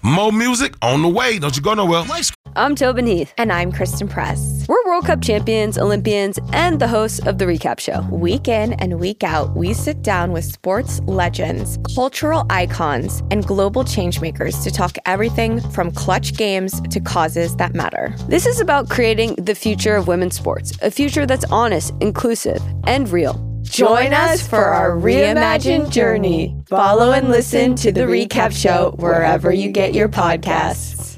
More music on the way. Don't you go nowhere. I'm Tobin Heath. And I'm Kristen Press. We're World Cup champions, Olympians, and the hosts of The Recap Show. Week in and week out, we sit down with sports legends, cultural icons, and global changemakers to talk everything from clutch games to causes that matter. This is about creating the future of women's sports, a future that's honest, inclusive, and real. Join us for our reimagined journey. Follow and listen to The Recap Show wherever you get your podcasts.